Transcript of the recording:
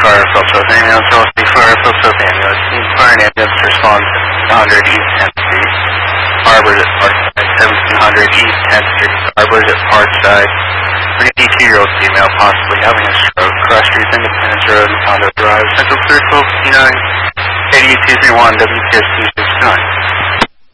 Fire, Phillips Ambulance, Phillips Fire, Phillips Ambulance. Need fire and ambulance to respond to 100 East 10th Street. Arbors at Parkside, 1700 East 10th Street. Arbors at Parkside. 82-year-old female possibly having a stroke. Cross Street, Independence Road, Condo Drive. Central Clear 1259. 8231 WPS 269.